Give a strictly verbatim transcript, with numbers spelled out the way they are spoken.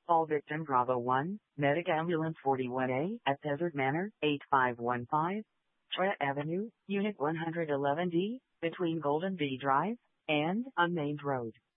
Call victim Bravo one, Medic Ambulance forty-one A at Desert Manor, eight five one five, Trent Avenue, Unit one eleven D, between Golden Bee Drive and Unnamed Road.